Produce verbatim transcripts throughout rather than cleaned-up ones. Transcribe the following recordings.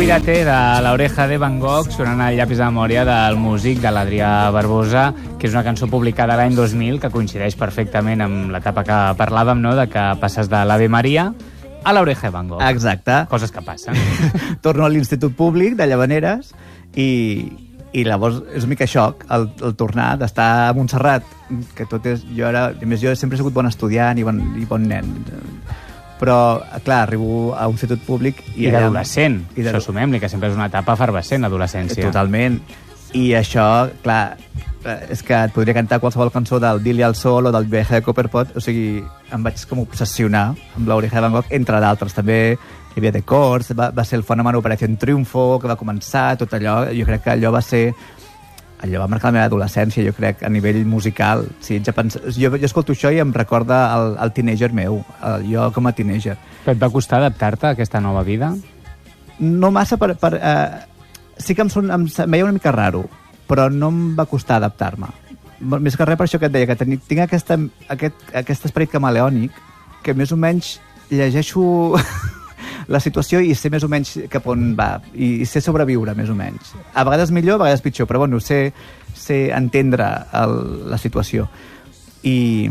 Mírate, de l'Oreja de Van Gogh, sonant al llapis de memòria del músic de l'Adrià Barbosa, que és una cançó publicada l'any dos mil, que coincideix perfectament amb l'etapa que parlàvem, no?, de que passes de l'Ave Maria a l'Oreja de Van Gogh. Exacte. Coses que passen. Torno a l'Institut Públic de Llavaneres i, i llavors és una mica xoc el, el tornar d'estar a Montserrat, que tot és... Jo, era, a més, jo sempre he sigut bon estudiant i bon, i bon nen, però, clar, arribo a un institut públic... I, I d'adolescent, això sumem-li, que sempre és una etapa efervescent, l'adolescència. Totalment. I això, clar, és que et podria cantar qualsevol cançó del Dili al Sol o del Viaje de Copperpot, o sigui, em vaig com obsessionar amb l'Oreja de Van Gogh, entre d'altres. També hi havia The Courts, va, va ser el fenomen Operación Triunfo, que va començar, tot allò. Jo crec que allò va ser... Allò va marcar la meva adolescència, jo crec, a nivell musical. Sí, ja pens... jo, jo escolto això i em recorda el, el teenager meu, el, jo com a teenager. Però et va costar adaptar-te a aquesta nova vida? No massa per... per eh, sí que em, son, em, em veia una mica raro, però no em va costar adaptar-me. Més que res per això que et deia, que ten, tinc aquesta, aquest, aquest esperit camaleònic, que més o menys llegeixo... la situació i sé més o menys cap on va i sé sobreviure més o menys, a vegades millor, a vegades pitjor, però bueno, sé, sé entendre el, la situació i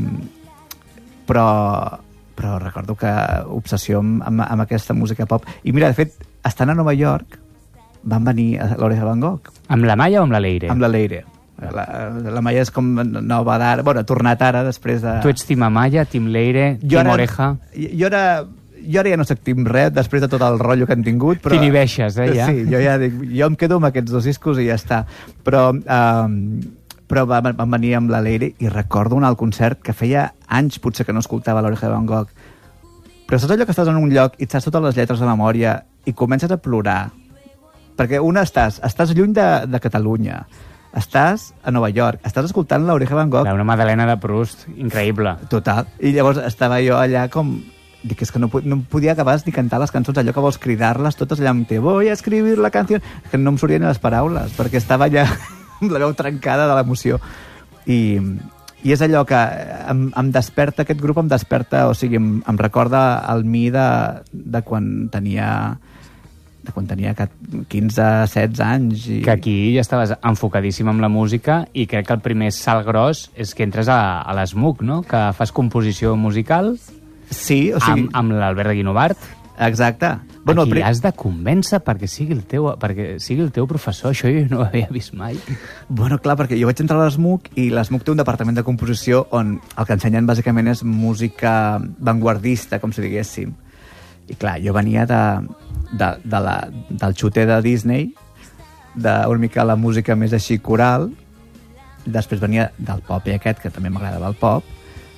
però, però recordo que obsessió amb, amb, amb aquesta música pop. I mira, de fet, estant a Nova York van venir a l'Oreja de Van Gogh. Amb la Maia o amb la Leire? Amb la Leire. La, la Maia és com nova d'ara, bueno, ha tornat ara després de... Tu ets Team Amaya, Team Leire, Team ara, Oreja? Jo era... Jo ara ja no soc Team Red, després de tot el rotllo que han tingut, però... T'inhibeixes, eh, ja? Sí, jo ja dic, jo em quedo amb aquests dos discos i ja està. Però, um, però van, van venir amb la Leire i recordo un alt concert que feia anys potser que no escoltava l'Oreja de Van Gogh. Però saps allò que estàs en un lloc i et saps totes les lletres de memòria i comences a plorar? Perquè una, estàs, estàs lluny de, de Catalunya, estàs a Nova York, estàs escoltant l'Oreja de Van Gogh... Clar, una Madalena de Proust, increïble. Total. I llavors estava jo allà com... Dic, és que no, no podia acabar ni cantar les cançons, allò que vols cridar-les totes allà amb te voy a escribir la canció, que no em sortien les paraules, perquè estava allà amb la veu trencada de l'emoció. I, i és allò que em, em desperta, aquest grup em desperta, o sigui, em, em recorda el mi de, de quan tenia de quan tenia quinze, setze anys. I... Que aquí ja estaves enfocadíssim amb la música i crec que el primer salt gros és que entres a, a l'ESMUC, no?, que fas composició musical... Sí, o sigui... Amb, amb l'Albert de Guinovart. Exacte. Bueno, aquí el... has de convèncer perquè sigui, el teu, perquè sigui el teu professor. Això jo no ho havia vist mai. Bueno, clar, perquè jo vaig entrar a l'ESMUC i l'ESMUC té un departament de composició on el que ensenyen bàsicament és música vanguardista, com si diguéssim. I clar, jo venia de, de, de la, del xuter de Disney, d'una mica la música més així coral, després venia del pop i aquest, que també m'agradava el pop,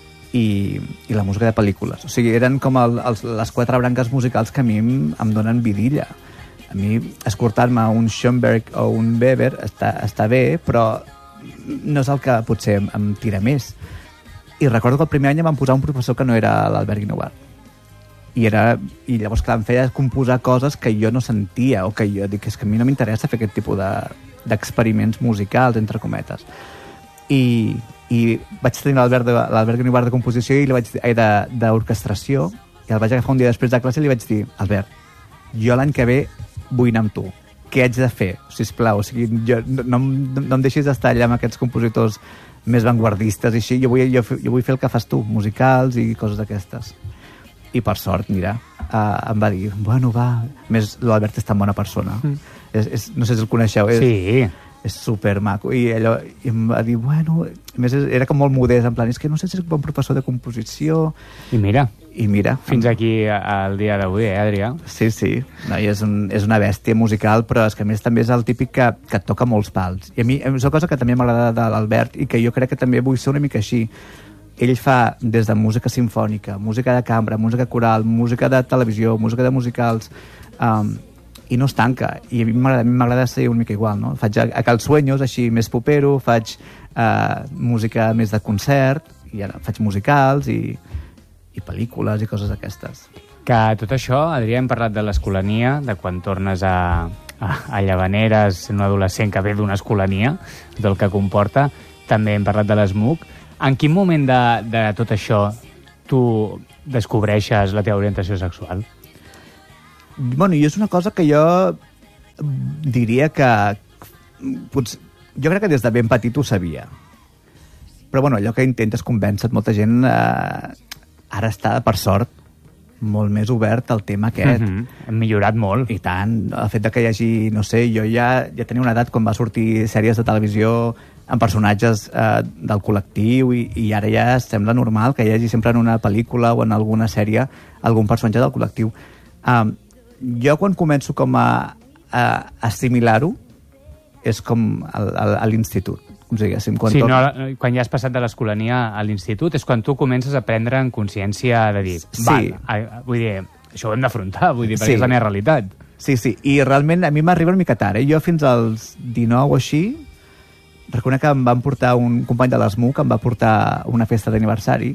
I, i la música de pel·lícules. O sigui, eren com el, els, les quatre branques musicals que a mi em, em donen vidilla. A mi, escoltar-me un Schoenberg o un Weber està, està bé, però no és el que potser em, em tira més. I recordo que el primer any em van posar un professor que no era l'Albert Guinovart. I, era, I llavors, clar, em feia composar coses que jo no sentia, o que jo dic, és que a mi no m'interessa fer aquest tipus de, d'experiments musicals, entre cometes. I... i vaig tenir l'Albert Guinovart de composició i li vaig dir, d'orquestració, i el vaig agafar un dia després de classe i li vaig dir, Albert, jo l'any que ve vull anar amb tu, què haig de fer, sisplau, o sigui, jo, no, no, no em deixis d'estar allà amb aquests compositors més vanguardistes i així, jo vull, jo, jo vull fer el que fas tu, musicals i coses d'aquestes. I per sort, mira, uh, em va dir, bueno, va, a més l'Albert és tan bona persona, mm. és, és, no sé si el coneixeu, és, sí. és supermaco, i allò i em va dir, bueno, a més era com molt modest, en plan, és que no sé si és un bon professor de composició, i mira, i mira fins em... aquí al dia d'avui, eh, Adrià? Sí, sí, no, i és, un, és una bèstia musical, però és que a més també és el típic que, que et toca molts pals, i a mi és una cosa que també m'agrada de l'Albert i que jo crec que també vull ser una mica així. Ell fa des de música sinfònica, música de cambra, música coral, música de televisió, música de musicals, um, i no es tanca, i a mi m'agrada ser una mica igual, no? Faig a, a Cal Sueños, així més popero, faig uh, música més de concert, i ara faig musicals i, i pel·lícules i coses d'aquestes. Que tot això, Adrià, hem parlat de l'escolania, de quan tornes a, a, a Llavaneres, un adolescent que ve d'una escolania, del que comporta, també hem parlat de l'ESMUC. En quin moment de, de tot això tu descobreixes la teva orientació sexual? Bueno, i és una cosa que jo diria que potser, jo crec que des de ben petit ho sabia. Però bueno, allò que intentes convèncer molta gent eh, ara està, per sort, molt més obert al tema aquest. Mm-hmm. Hem millorat molt. I tant. El fet de que hi hagi, no sé, jo ja, ja tenia una edat quan va sortir sèries de televisió amb personatges eh, del col·lectiu i, i ara ja sembla normal que hi hagi sempre en una pel·lícula o en alguna sèrie algun personatge del col·lectiu. Um, jo quan començo com a, a assimilar-ho és com a, a, a l'institut. Com si diguéssim, quan, sí, tot... no, quan ja has passat de l'escolania a l'institut és quan tu comences a prendre en consciència de dir, sí. val, a, vull dir, això ho hem d'afrontar, vull dir, perquè sí. és la meva realitat. Sí, sí, i realment a mi m'arriba una mica tard, eh? Jo fins als dinou o així, reconec que em van portar un company de l'ESMUC, em va portar una festa d'aniversari,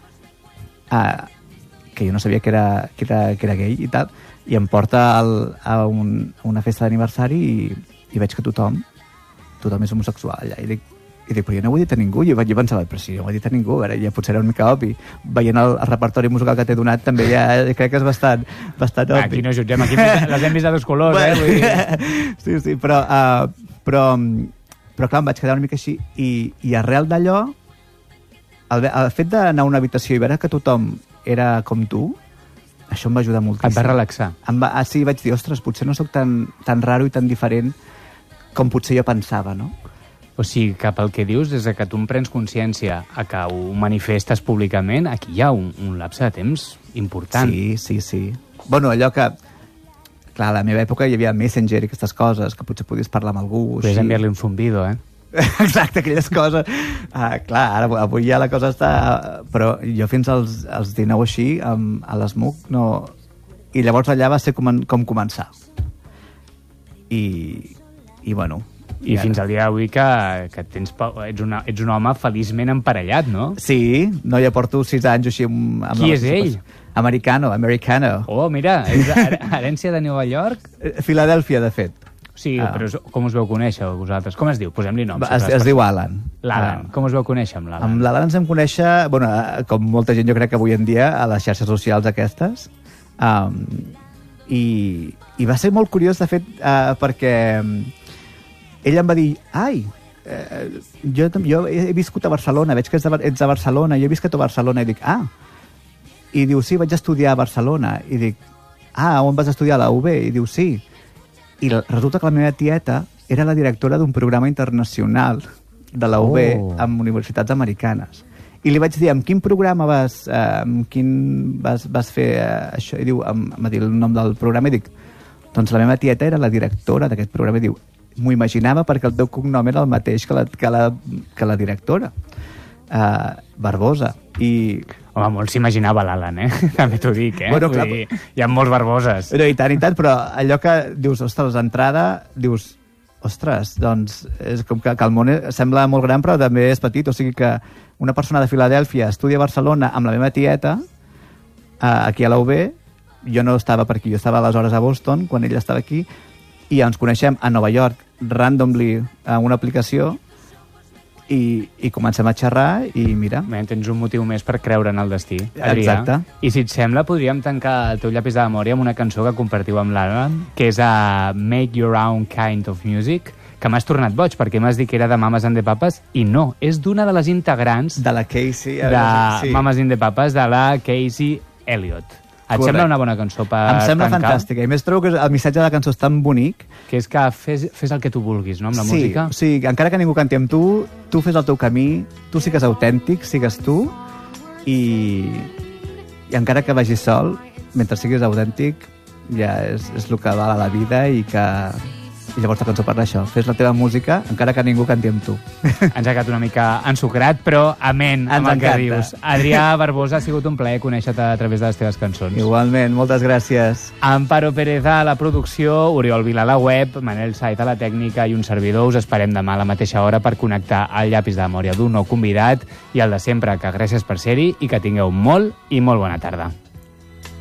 eh, que jo no sabia que era, que era, que era gay i tal, i em porta al, a, un, a una festa d'aniversari i, i veig que tothom tothom és homosexual allà, i dic, i dic però jo no ho he dit a ningú, jo, jo pensava, però si no ho he dit a ningú, ara ja potser era una mica obvi, veient el, el repertori musical que t'he donat també ja crec que és bastant, bastant obvi. Aquí no jutgem, aquí les hem vist de dos colors, eh? Vull dir... Sí, sí, però, uh, però, però clar, em vaig quedar una mica així, i, i arrel d'allò, el, el fet d'anar a una habitació i veure que tothom era com tu, això em va ajudar moltíssim. Et va relaxar. Em va, ah, sí, vaig dir, ostres, potser no sóc tan, tan raro i tan diferent com potser jo pensava, no? O sigui, que pel que dius, des que tu en prens consciència a que ho manifestes públicament, aquí hi ha un, un lapse de temps important. Sí, sí, sí. Bueno, allò que... Clar, a la meva època hi havia Messenger i aquestes coses, que potser podies parlar amb algú. Podries enviar-li un zumbido, eh? Exacte, aquelles coses. Ah, clar, ara, avui ja la cosa està... Però jo fins als, als dinou així, amb, a l'ESMUC, no... I llavors allà va ser com, com començar. I... I bueno... I, I fins al dia d'avui que, que tens, ets, una, ets un home feliçment emparellat, no? Sí, no, ja porto sis anys així amb, amb Qui és ell? Americano, Americano. Oh, mira, és herència de Nova York? Filadèlfia, de fet. Sí, ah. Però com us veu conèixer vosaltres? Com es diu? Posem-li nom. Es, es diu Alan. L'Alan. Ah. Com us veu conèixer amb l'Alan? Amb l'Alan ens vam conèixer, bueno, com molta gent jo crec que avui en dia, a les xarxes socials aquestes. Um, i, I va ser molt curiós, de fet, uh, perquè... ell em va dir, ai, eh, jo, jo he viscut a Barcelona, veig que ets de, ets de Barcelona, jo he viscut a Barcelona, i dic, ah, i diu, sí, vaig estudiar a Barcelona, i dic, ah, on vas estudiar? A la U B? I diu, sí, i resulta que la meva tieta era la directora d'un programa internacional de la U B oh. amb universitats americanes, i li vaig dir, amb quin programa vas, eh, amb quin vas, vas fer eh, això? I diu, em va dir el nom del programa, i dic, doncs la meva tieta era la directora d'aquest programa, i diu, m'ho imaginava perquè el teu cognom era el mateix que la, que la, que la directora, uh, Barbosa. I... Home, molt s'imaginava l'Alan, eh? També t'ho dic, eh? Bueno, clar, Vull dir, hi ha molts Barboses. Però, i tant, i tant, però allò que dius, ostres, d'entrada, dius, ostres, doncs, és com que, que el món sembla molt gran, però també és petit, o sigui que una persona de Filadèlfia estudia a Barcelona amb la meva tieta, uh, aquí a la U B, jo no estava per aquí, jo estava aleshores a Boston, quan ella estava aquí, i ens coneixem a Nova York randomly a una aplicació i, i comencem a xerrar i mira... Bé, tens un motiu més per creure en el destí, Adrià. Exacte. I si et sembla, podríem tancar el teu llapis de memòria amb una cançó que compartiu amb l'Alan, que és a Make Your Own Kind of Music, que m'has tornat boig, perquè m'has dit que era de Mamas and the Papas, i no, és d'una de les integrants de la Casey, de sí. Mamas and the Papas, de la Casey Elliott. Et Correcte. Sembla una bona cançó per tancar? Em sembla tancar? Fantàstica. I més trobo que el missatge de la cançó és tan bonic... Que és que fes, fes el que tu vulguis, no?, amb la sí, música. Sí, encara que ningú canti amb tu, tu fes el teu camí, tu sigues autèntic, sigues tu, i, i encara que vagis sol, mentre siguis autèntic, ja és, és el que val a la vida i que... I llavors la cançó parla això, fes la teva música encara que ningú canti amb tu. Ens ha quedat una mica ensucrat, però amén amb el que dius. Adrià Barbosa, ha sigut un plaer conèixer-te a través de les teves cançons. Igualment, moltes gràcies. Amparo Pérez a la producció, Oriol Vila a la web, Manel Sait a la tècnica i un servidor. Us esperem demà a la mateixa hora per connectar el llapis de memòria d'un nou convidat i el de sempre, que gràcies per ser-hi i que tingueu molt i molt bona tarda.